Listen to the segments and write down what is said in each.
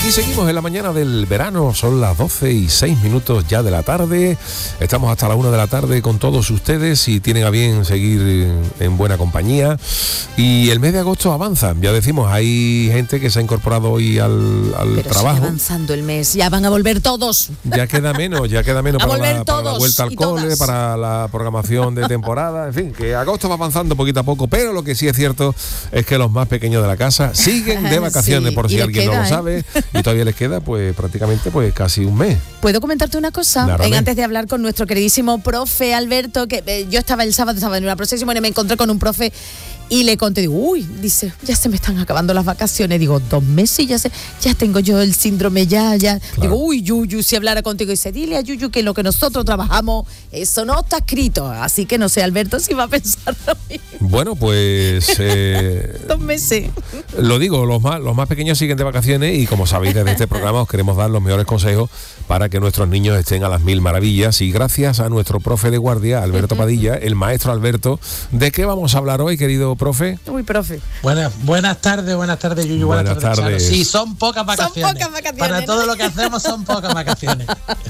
Aquí seguimos en la mañana del verano, son las 12:06 ya de la tarde. Estamos hasta la 1 de la tarde con todos ustedes, si tienen a bien seguir en buena compañía. Y el mes de agosto avanza, ya decimos, hay gente que se ha incorporado hoy al trabajo. Sigue avanzando el mes, ya van a volver todos. Ya queda menos para la vuelta al cole, para la programación de temporada, en fin, que agosto va avanzando poquito a poco, pero lo que sí es cierto es que los más pequeños de la casa siguen de vacaciones, sí, por si alguien no lo sabe. Y todavía les queda pues prácticamente pues casi un mes. ¿Puedo comentarte una cosa? Antes de hablar con nuestro queridísimo profe Alberto, que yo estaba el sábado, estaba en una procesión y me encontré con un profe y le conté, digo, dice, ya se me están acabando las vacaciones. Digo, 2 meses, ya tengo yo el síndrome, ya. Claro. Digo, Yuyu, si hablara contigo, dice, dile a Yuyu que lo que nosotros trabajamos, eso no está escrito. Así que no sé, Alberto, si va a pensar lo mismo. Bueno, pues 2 meses. Lo digo, los más pequeños siguen de vacaciones y como sabéis, desde este programa os queremos dar los mejores consejos para que nuestros niños estén a las mil maravillas. Y gracias a nuestro profe de guardia, Alberto Padilla, el maestro Alberto, ¿de qué vamos a hablar hoy, querido profe? Uy, profe. Buenas tardes, Yuyu. Buenas tardes. Charo. Sí, son pocas vacaciones. Para todo lo que hacemos son pocas vacaciones.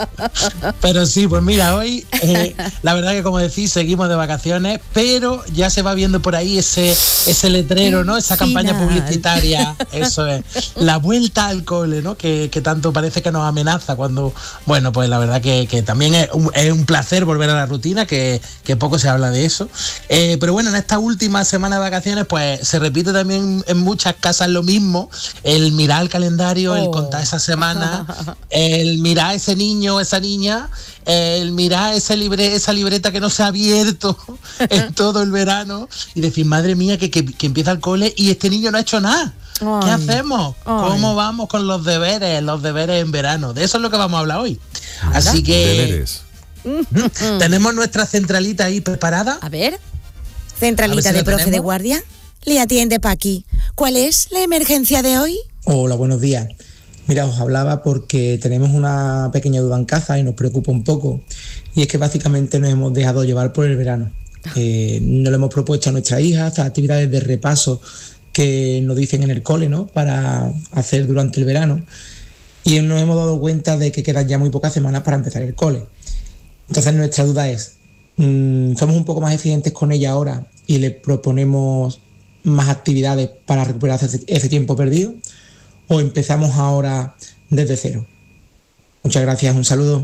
Pero sí, pues mira, hoy la verdad que como decís, seguimos de vacaciones, pero ya se va viendo por ahí ese letrero, ¿no? Esa campaña publicitaria, eso es. La vuelta al cole, ¿no? Que tanto parece que nos amenaza cuando, bueno, pues la verdad que también es un placer volver a la rutina, que poco se habla de eso. Pero bueno, en esta última semana de vacaciones, pues se repite también en muchas casas lo mismo, el mirar el calendario, el contar esa semana, el mirar ese niño, esa niña, el mirar esa libreta que no se ha abierto en todo el verano y decir, madre mía, que empieza el cole y este niño no ha hecho nada. ¿Qué hacemos? ¿Cómo vamos con los deberes en verano? De eso es lo que vamos a hablar hoy. Así que deberes. Tenemos nuestra centralita ahí preparada. A ver, centralita de profe de guardia. Le atiende Paqui. ¿Cuál es la emergencia de hoy? Hola, buenos días. Mira, os hablaba porque tenemos una pequeña duda en casa y nos preocupa un poco. Y es que básicamente nos hemos dejado llevar por el verano. No le hemos propuesto a nuestra hija estas actividades de repaso que nos dicen en el cole, ¿no? Para hacer durante el verano. Y nos hemos dado cuenta de que quedan ya muy pocas semanas para empezar el cole. Entonces nuestra duda es, ¿somos un poco más eficientes con ella ahora y le proponemos más actividades para recuperar ese tiempo perdido? ¿O empezamos ahora desde cero? Muchas gracias, un saludo.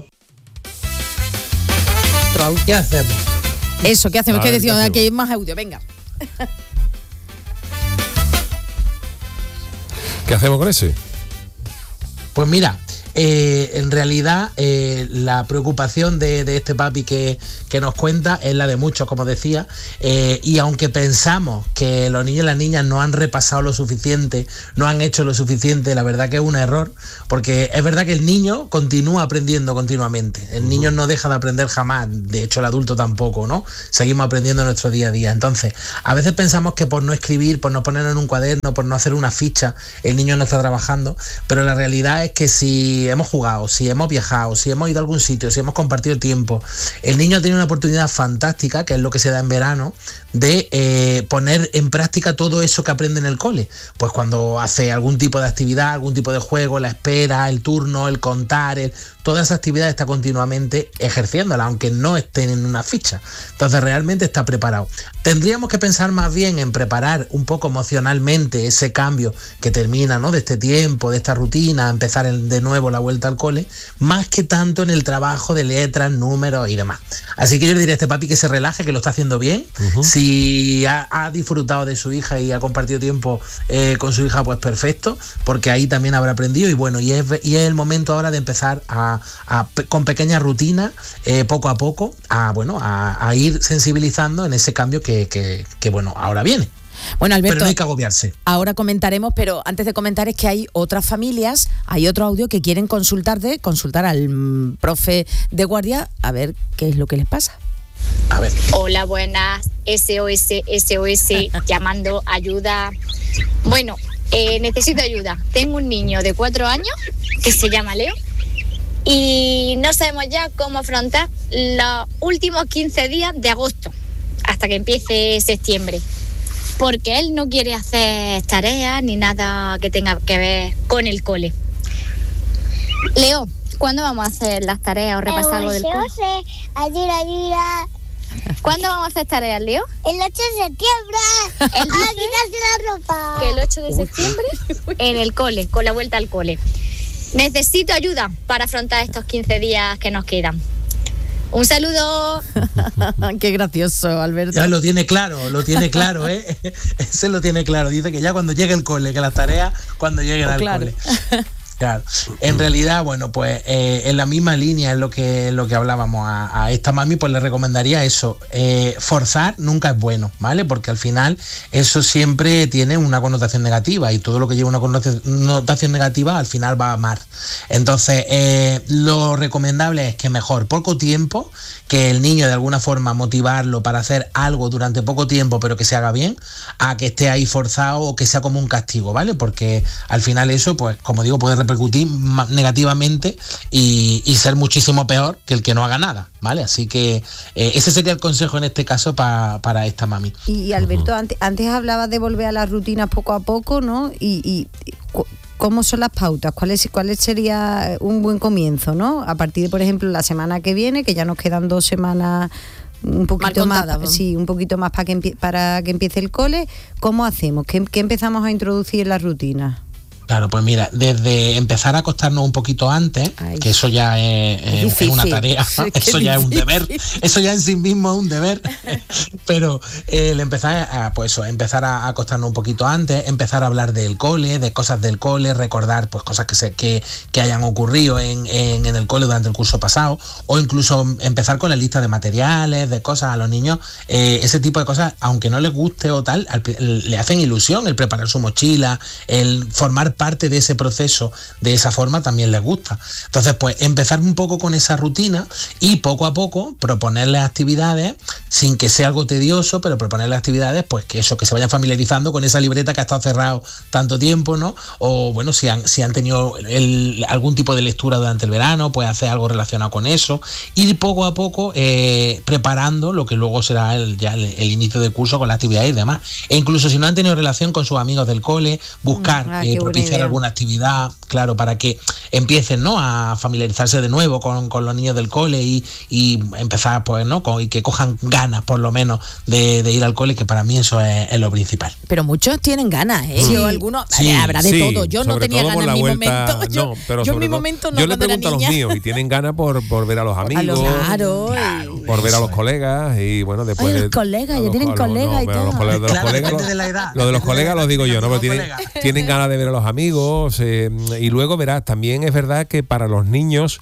¿Qué hacemos? Eso, ¿qué hacemos? ¿Qué decimos? Aquí hay más audio, venga. ¿Qué hacemos con ese? Pues mira, en realidad la preocupación de este papi que nos cuenta es la de muchos, como decía, y aunque pensamos que los niños y las niñas no han repasado lo suficiente, no han hecho lo suficiente, la verdad que es un error, porque es verdad que el niño continúa aprendiendo continuamente, el niño no deja de aprender jamás, de hecho el adulto tampoco, ¿no? Seguimos aprendiendo en nuestro día a día. Entonces, a veces pensamos que por no escribir, por no ponerlo en un cuaderno, por no hacer una ficha, el niño no está trabajando, pero la realidad es que si hemos jugado, si hemos viajado, si hemos ido a algún sitio, si hemos compartido tiempo, el niño tiene una oportunidad fantástica, que es lo que se da en verano, de poner en práctica todo eso que aprende en el cole. Pues cuando hace algún tipo de actividad, algún tipo de juego, la espera, el turno, el contar, toda esa actividad está continuamente ejerciéndola, aunque no estén en una ficha. Entonces realmente está preparado. Tendríamos que pensar más bien en preparar un poco emocionalmente ese cambio que termina, ¿no? De este tiempo, de esta rutina, empezar de nuevo la vuelta al cole, más que tanto en el trabajo de letras, números y demás. Así que yo le diría a este papi que se relaje, que lo está haciendo bien. Si ha disfrutado de su hija y ha compartido tiempo con su hija, pues perfecto, porque ahí también habrá aprendido. Y bueno, y es el momento ahora de empezar con pequeñas rutinas, poco a poco, a ir sensibilizando en ese cambio que bueno, ahora viene. Bueno, Alberto, pero no hay que agobiarse. Ahora comentaremos, pero antes de comentar es que hay otras familias, hay otro audio que quieren consultar al profe de guardia a ver qué es lo que les pasa. A ver. Hola, buenas, SOS, llamando ayuda. Bueno, necesito ayuda. Tengo un niño de 4 años que se llama Leo y no sabemos ya cómo afrontar los últimos 15 días de agosto hasta que empiece septiembre, porque él no quiere hacer tareas ni nada que tenga que ver con el cole. Leo, ¿cuándo vamos a hacer las tareas o repasar algo del cole? Ayuda. ¿Cuándo vamos a hacer tareas, Leo? El 8 de septiembre. El 8 la ropa. Que el 8 de septiembre en el cole, con la vuelta al cole. Necesito ayuda para afrontar estos 15 días que nos quedan. Un saludo. Qué gracioso, Alberto. Ya lo tiene claro, ¿eh? Ese lo tiene claro. Dice que ya cuando llegue el cole, que las tareas cuando lleguen al cole. Claro. En realidad, bueno, pues en la misma línea es lo que hablábamos a esta mami, pues le recomendaría eso. Forzar nunca es bueno, ¿vale? Porque al final eso siempre tiene una connotación negativa y todo lo que lleva una connotación negativa al final va a amar. Entonces, lo recomendable es que mejor poco tiempo, que el niño de alguna forma motivarlo para hacer algo durante poco tiempo, pero que se haga bien, a que esté ahí forzado o que sea como un castigo, ¿vale? Porque al final eso, pues como digo, puede repercutir negativamente y ser muchísimo peor que el que no haga nada, ¿vale? Así que ese sería el consejo en este caso para esta mami. Y Alberto, antes hablabas de volver a las rutinas poco a poco, ¿no? Y ¿cómo son las pautas? ¿Cuál sería un buen comienzo, ¿no? A partir de, por ejemplo, la semana que viene, que ya nos quedan 2 semanas un poquito más, un poquito más para que empiece el cole. ¿Cómo hacemos? ¿Qué empezamos a introducir en la rutina? Claro, pues mira, desde empezar a acostarnos un poquito antes, que eso ya es una tarea, eso ya es un deber, eso ya en sí mismo es un deber, pero el empezar a acostarnos un poquito antes, empezar a hablar del cole, de cosas del cole, recordar pues cosas que hayan ocurrido en el cole durante el curso pasado, o incluso empezar con la lista de materiales, de cosas a los niños, ese tipo de cosas, aunque no les guste o tal, le hacen ilusión el preparar su mochila, el formar parte de ese proceso de esa forma también les gusta. Entonces, pues empezar un poco con esa rutina y poco a poco proponerles actividades sin que sea algo tedioso, pero proponerles actividades pues que se vayan familiarizando con esa libreta que ha estado cerrado tanto tiempo, ¿no? O bueno, si han tenido algún tipo de lectura durante el verano, pues hacer algo relacionado con eso, ir poco a poco preparando lo que luego será el inicio del curso con las actividades y demás. E incluso si no han tenido relación con sus amigos del cole, buscar propiciar alguna actividad, claro, para que empiecen, ¿no?, a familiarizarse de nuevo con los niños del cole y empezar, pues, ¿no?, y que cojan ganas, por lo menos, de ir al cole, que para mí eso es lo principal. Pero muchos tienen ganas, ¿eh? Sí. Yo algunos, habrá de todo. Yo no tenía ganas en mi momento. Yo en mi momento no. Yo le pregunto a los míos y tienen ganas por ver a los amigos, por ver a los colegas y bueno, después. Los colegas, ya tienen colegas y todo. Lo de los colegas los digo yo, ¿no? Pero tienen ganas de ver a los amigos y luego verás, también es verdad que para los niños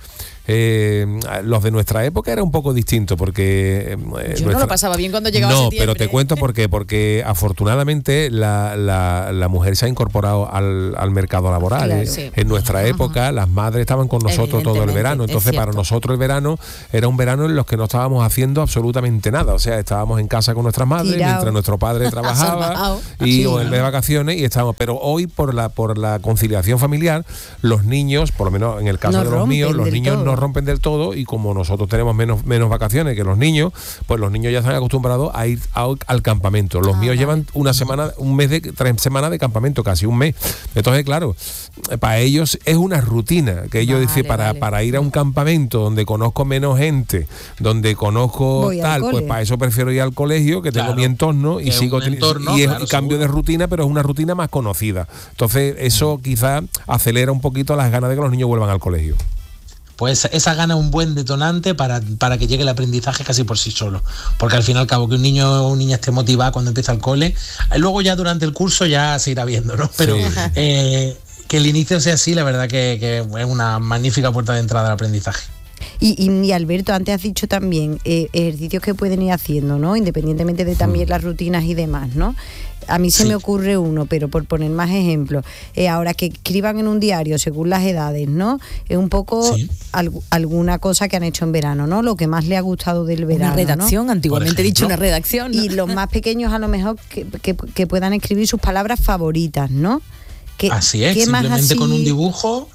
los de nuestra época era un poco distinto porque yo no lo pasaba bien cuando llegaba septiembre. Pero te cuento por qué, porque afortunadamente la mujer se ha incorporado al mercado laboral. Claro, sí. En nuestra época las madres estaban con nosotros todo el verano, entonces para nosotros el verano era un verano en los que no estábamos haciendo absolutamente nada, o sea, estábamos en casa con nuestras madres mientras nuestro padre trabajaba o en vez de vacaciones y estábamos, pero hoy por la conciliación familiar los niños, por lo menos en el caso de los míos, los niños no rompen del todo y como nosotros tenemos menos vacaciones que los niños, pues los niños ya están acostumbrados a ir al campamento. Los míos llevan un mes 3 semanas de campamento, casi un mes. Entonces, claro, para ellos es una rutina que ellos dicen para ir a un campamento donde conozco menos gente, donde conozco pues para eso prefiero ir al colegio, que tengo mi entorno y sigo teniendo, y es un cambio de rutina, pero es una rutina más conocida. Entonces, eso quizá acelera un poquito las ganas de que los niños vuelvan al colegio. Pues esa gana es un buen detonante para que llegue el aprendizaje casi por sí solo, porque al fin y al cabo que un niño o una niña esté motivada cuando empieza el cole, luego ya durante el curso ya se irá viendo, ¿no? Pero que el inicio sea así, la verdad que es una magnífica puerta de entrada al aprendizaje. Y Alberto, antes has dicho también ejercicios que pueden ir haciendo, ¿no? Independientemente de también las rutinas y demás, ¿no? A mí se me ocurre uno, pero por poner más ejemplos, ahora que escriban en un diario según las edades, ¿no? Es un poco alguna cosa que han hecho en verano, ¿no? Lo que más le ha gustado del verano. Una redacción, ¿no? Antiguamente he dicho una redacción, ¿no? Y los más pequeños a lo mejor que puedan escribir sus palabras favoritas, ¿no? Así es, simplemente con un dibujo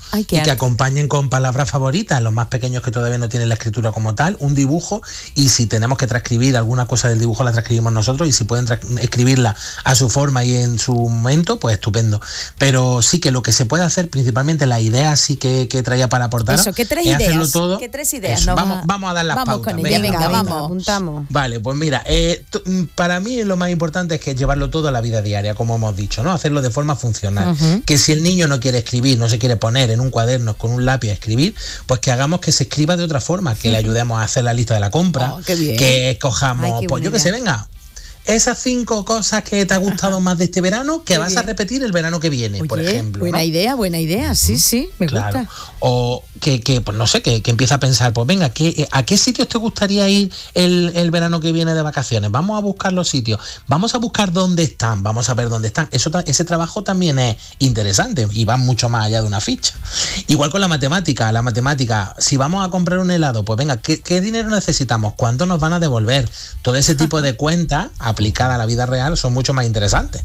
y que acompañen con palabras favoritas, los más pequeños que todavía no tienen la escritura como tal, un dibujo, y si tenemos que transcribir alguna cosa del dibujo la transcribimos nosotros, y si pueden escribirla a su forma y en su momento, pues estupendo. Pero sí que lo que se puede hacer, principalmente la idea sí que traía para aportar, eso, ¿qué tres es ideas? hacerlo todo. ¿Qué tres ideas? Eso, vamos a dar las vamos pautas. Con ella, venga, vamos. Apuntamos. Vale, pues mira, para mí lo más importante es que llevarlo todo a la vida diaria, como hemos dicho, ¿no? Hacerlo de forma funcional. Que si el niño no quiere escribir, no se quiere poner en un cuaderno con un lápiz a escribir, pues que hagamos que se escriba de otra forma, que le ayudemos a hacer la lista de la compra, que escojamos, pues yo que sé, venga, esas 5 cosas que te ha gustado más de este verano, que vas a repetir el verano que viene, por ejemplo. Buena idea, sí, me gusta. O que pues no sé, que empieza a pensar, pues venga, ¿a qué sitios te gustaría ir el verano que viene de vacaciones? Vamos a buscar los sitios, vamos a buscar dónde están, vamos a ver dónde están. Ese trabajo también es interesante y va mucho más allá de una ficha. Igual con la matemática, si vamos a comprar un helado, pues venga, ¿qué dinero necesitamos? ¿Cuánto nos van a devolver? Todo ese tipo de cuentas aplicadas a la vida real son mucho más interesantes.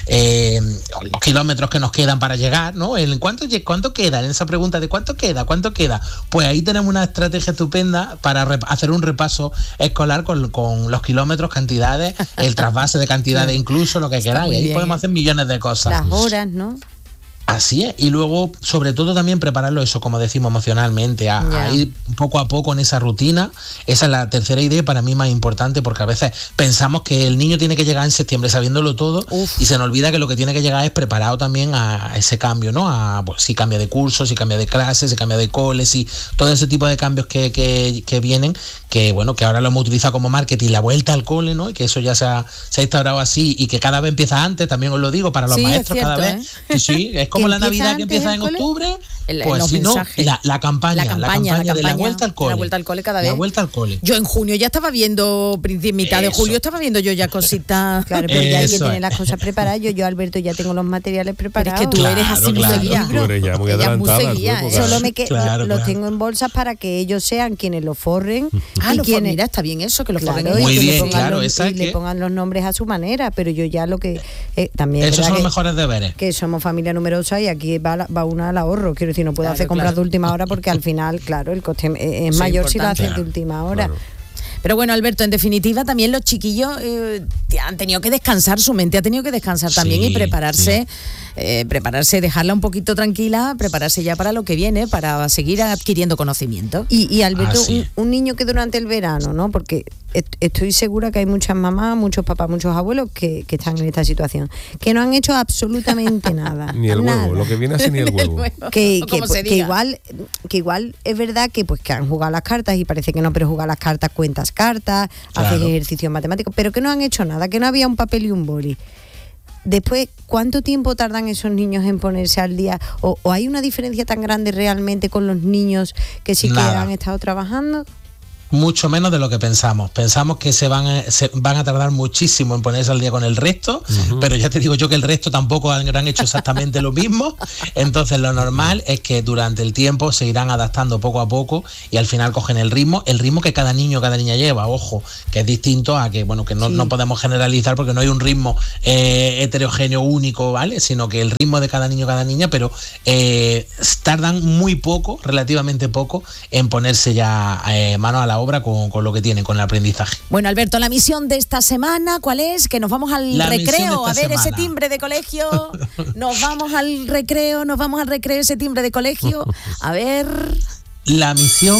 Los kilómetros que nos quedan para llegar, ¿no? ¿Cuánto queda? En esa pregunta de ¿cuánto queda? Pues ahí tenemos una estrategia estupenda para hacer un repaso escolar con los kilómetros, cantidades, el trasvase de cantidades, incluso lo que queráis. Ahí podemos hacer millones de cosas. Las horas, ¿no? Así es, y luego sobre todo también prepararlo eso, como decimos, emocionalmente, a ir poco a poco en esa rutina. Esa es la tercera idea para mí más importante, porque a veces pensamos que el niño tiene que llegar en septiembre sabiéndolo todo y se nos olvida que lo que tiene que llegar es preparado también a ese cambio, ¿no? Pues, si cambia de curso, si cambia de clase, si cambia de cole, si todo ese tipo de cambios que vienen, que bueno, que ahora lo hemos utilizado como marketing, la vuelta al cole, ¿no? Y que eso ya se ha instaurado así y que cada vez empieza antes, también os lo digo, para los maestros, cierto, cada vez. Sí, es como la Navidad que empieza en octubre, pues si no, la campaña de la vuelta al cole. La vuelta al cole cada vez. La vuelta al cole. Yo en junio ya estaba viendo, mitad de julio estaba viendo yo ya cositas. Claro, pero ya hay que tener las cosas preparadas. Yo, Alberto, ya tengo los materiales preparados. Pero es que tú eres así muy seguida. Tú eres ya muy adelantada. Solo los tengo en bolsas para que ellos sean quienes lo forren. Mira, está bien eso, que lo forren. Muy bien, claro. Y le pongan los nombres a su manera, pero yo ya lo que también. Esos son los mejores deberes. Que somos familia numerosa y aquí va una al ahorro. Quiero decir, no puedo hacer compras de última hora porque al final, claro, el coste es mayor si lo haces de última hora. Claro. Pero bueno, Alberto, en definitiva también los chiquillos han tenido que descansar, su mente ha tenido que descansar también y prepararse, dejarla un poquito tranquila, prepararse ya para lo que viene, para seguir adquiriendo conocimiento. Y Alberto, un niño que durante el verano, ¿no? Porque estoy segura que hay muchas mamás, muchos papás, muchos abuelos que están en esta situación, que no han hecho absolutamente nada. Ni el huevo, lo que viene así ni el huevo. Que igual es verdad que pues que han jugado las cartas y parece que no, pero jugar las cartas cuentas cartas, haces ejercicios matemáticos, pero que no han hecho nada, que no había un papel y un boli. Después, ¿cuánto tiempo tardan esos niños en ponerse al día? ¿O hay una diferencia tan grande realmente con los niños que sí que han estado trabajando? Mucho menos de lo que pensamos. Pensamos que se van a tardar muchísimo en ponerse al día con el resto, pero ya te digo yo que el resto tampoco han hecho exactamente lo mismo. Entonces lo normal es que durante el tiempo se irán adaptando poco a poco y al final cogen el ritmo que cada niño o cada niña lleva. Ojo, que es distinto a que, bueno, que no podemos generalizar porque no hay un ritmo heterogéneo único, ¿vale? Sino que el ritmo de cada niño o cada niña, pero tardan muy poco, relativamente poco, en ponerse ya mano a la obra con lo que tienen, con el aprendizaje. Bueno, Alberto, la misión de esta semana, ¿cuál es? Que nos vamos al recreo, a ver ese timbre de colegio. Nos vamos al recreo, ese timbre de colegio. A ver. La misión.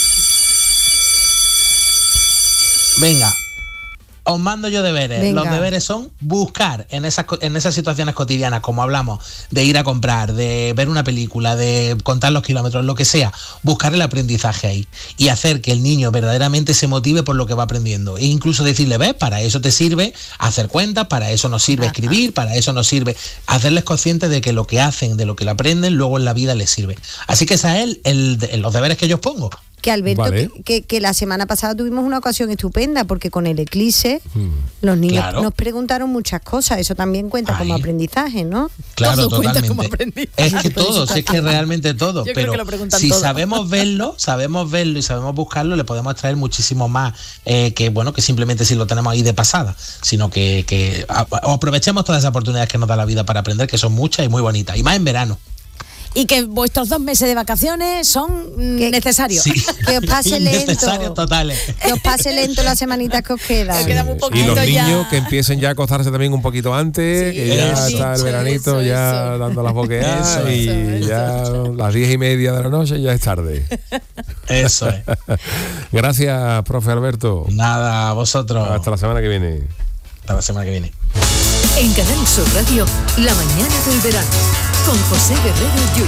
Venga. Os mando yo deberes. Venga. Los deberes son buscar en esas situaciones cotidianas, como hablamos, de ir a comprar, de ver una película, de contar los kilómetros, lo que sea, buscar el aprendizaje ahí y hacer que el niño verdaderamente se motive por lo que va aprendiendo. E incluso decirle, ves, para eso te sirve hacer cuentas, para eso nos sirve escribir, para eso nos sirve hacerles conscientes de que lo que hacen, de lo que lo aprenden, luego en la vida les sirve. Así que esa es los deberes que yo os pongo. Que Alberto, vale. que la semana pasada tuvimos una ocasión estupenda porque con el eclipse los niños nos preguntaron muchas cosas, eso también cuenta como aprendizaje, ¿no? Claro, todo totalmente. Como aprendizaje. Es que todo, es que realmente todo, pero si todo. sabemos verlo y sabemos buscarlo, le podemos traer muchísimo más que simplemente si lo tenemos ahí de pasada, sino que aprovechemos todas esas oportunidades que nos da la vida para aprender, que son muchas y muy bonitas, y más en verano. y que vuestros 2 meses de vacaciones son necesarios. Sí. Que os pase lento. Necesarios totales. Que os pase lento las semanitas que os quedan. Queda muy poquito Y los ya. niños que empiecen ya a acostarse también un poquito antes, Sí, que ya eso, está el veranito eso. ya dando las boqueadas Eso, y eso. ya las 10:30 de la noche ya es tarde. Eso es. Gracias, profe Alberto. Nada, a vosotros. Hasta la semana que viene. Hasta la semana que viene. En Canal Sur Radio, La mañana del verano, con José Guerrero Yuyu.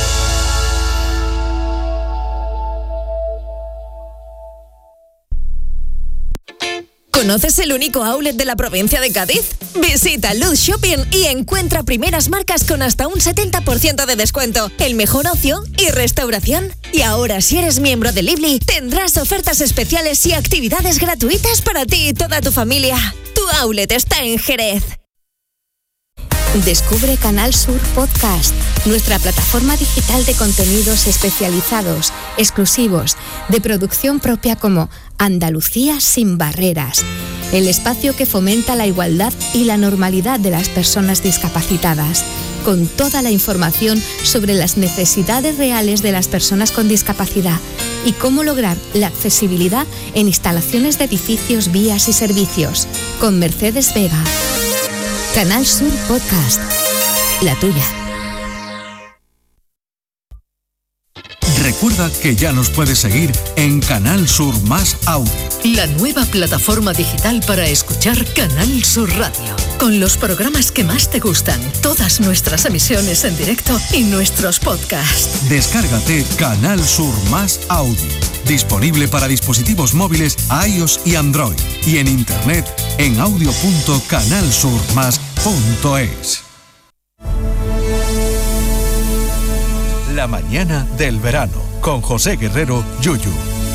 ¿Conoces el único outlet de la provincia de Cádiz? Visita Luz Shopping y encuentra primeras marcas con hasta un 70% de descuento, el mejor ocio y restauración. Y ahora, si eres miembro de Lively, tendrás ofertas especiales y actividades gratuitas para ti y toda tu familia. Tu outlet está en Jerez. Descubre Canal Sur Podcast, nuestra plataforma digital de contenidos especializados, exclusivos, de producción propia como Andalucía sin barreras, el espacio que fomenta la igualdad y la normalidad de las personas discapacitadas, con toda la información sobre las necesidades reales de las personas con discapacidad y cómo lograr la accesibilidad en instalaciones de edificios, vías y servicios, con Mercedes Vega. Canal Sur Podcast, la tuya. Recuerda que ya nos puedes seguir en Canal Sur Más Audio. La nueva plataforma digital para escuchar Canal Sur Radio. Con los programas que más te gustan, todas nuestras emisiones en directo y nuestros podcasts. Descárgate Canal Sur Más Audio. Disponible para dispositivos móviles iOS y Android. Y en internet en audio.canalsurmas.es. La mañana del verano con José Guerrero Yuyu.